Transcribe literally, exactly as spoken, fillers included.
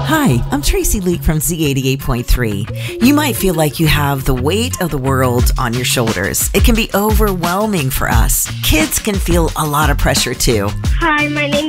Hi, I'm Tracy Leak from Z eighty-eight point three. You might feel like you have the weight of the world on your shoulders. It can be overwhelming for us. Kids can feel a lot of pressure too. Hi, my name